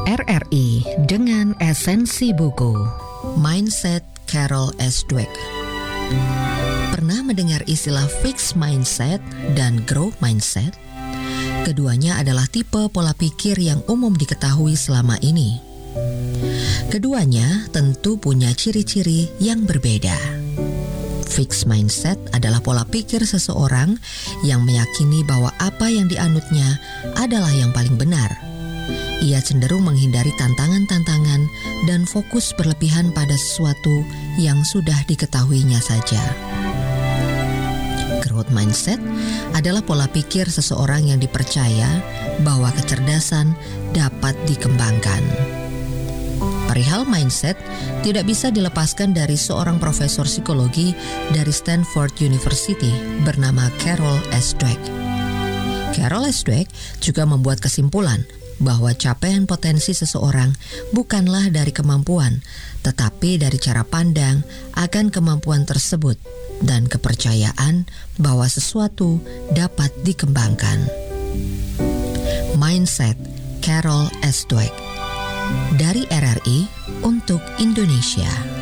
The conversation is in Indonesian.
RRI dengan esensi buku Mindset Carol S. Dweck. Pernah mendengar istilah fixed mindset dan growth mindset? Keduanya adalah tipe pola pikir yang umum diketahui selama ini. Keduanya tentu punya ciri-ciri yang berbeda. Fixed mindset adalah pola pikir seseorang yang meyakini bahwa apa yang dianutnya adalah yang paling benar. Ia cenderung menghindari tantangan-tantangan dan fokus berlebihan pada sesuatu yang sudah diketahuinya saja. Growth mindset adalah pola pikir seseorang yang dipercaya bahwa kecerdasan dapat dikembangkan. Perihal mindset tidak bisa dilepaskan dari seorang profesor psikologi dari Stanford University bernama Carol S. Dweck. Carol S. Dweck juga membuat kesimpulan bahwa capaian potensi seseorang bukanlah dari kemampuan, tetapi dari cara pandang akan kemampuan tersebut dan kepercayaan bahwa sesuatu dapat dikembangkan. Mindset Carol S. Dweck dari RRI untuk Indonesia.